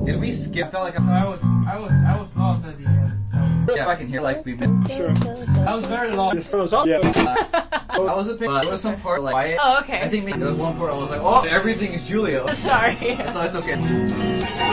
Did we skip? I felt like I was lost at the end. yeah, I can hear like we've been. Sure. I was very lost. Yeah. I wasn't picking. There was some part like quiet. Oh, okay. I think there was one part I was like, oh, everything is Julia. Sorry. That's okay.